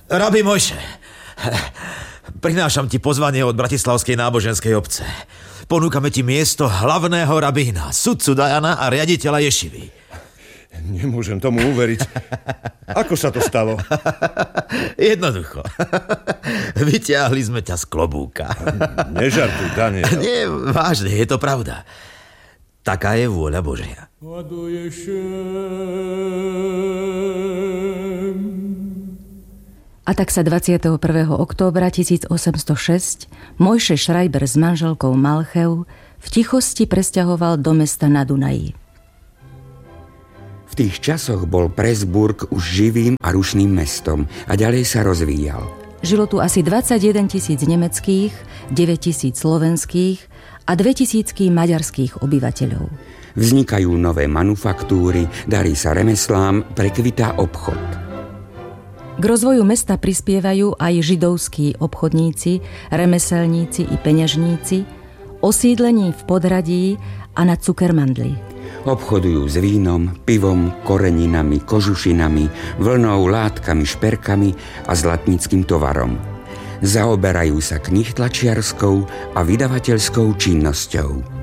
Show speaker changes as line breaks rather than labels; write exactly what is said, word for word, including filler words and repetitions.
Rabi Mojše, prinášam ti pozvanie od Bratislavskej náboženskej obce. Ponúkame ti miesto hlavného rabína, sudcu Dajana a riaditeľa ješivy.
Nemôžem tomu uveriť. Ako sa to stalo?
Jednoducho. Vyťahli sme ťa z klobúka.
Nežartuj, Daniel.
Nie, vážne, je to pravda. Taká je vôľa Božia.
A tak sa dvadsiateho prvého októbra tisícosemstošesť Mojše Schreiber s manželkou Malcheu v tichosti presťahoval do mesta na Dunaji.
V tých časoch bol Pressburg už živým a rušným mestom a ďalej sa rozvíjal.
Žilo tu asi dvadsaťjeden tisíc nemeckých, deväť tisíc slovenských a dvetisíc maďarských obyvateľov.
Vznikajú nové manufaktúry, darí sa remeslám, prekvitá obchod.
K rozvoju mesta prispievajú aj židovskí obchodníci, remeselníci i peňažníci, osídlení v Podhradí a na Cukermandli.
Obchodujú s vínom, pivom, koreninami, kožušinami, vlnou, látkami, šperkami a zlatníckym tovarom. Zaoberajú sa knihtlačiarskou a vydavateľskou činnosťou.